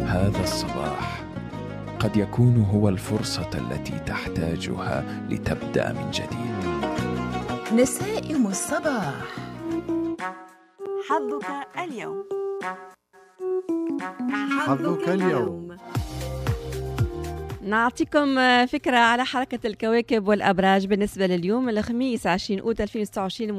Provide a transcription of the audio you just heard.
هذا الصباح قد يكون هو الفرصة التي تحتاجها لتبدأ من جديد. نسائم الصباح. حظك اليوم. حظك اليوم. نعطيكم فكرة على حركة الكواكب والأبراج بالنسبة لليوم الخميس 20 أوت 2026.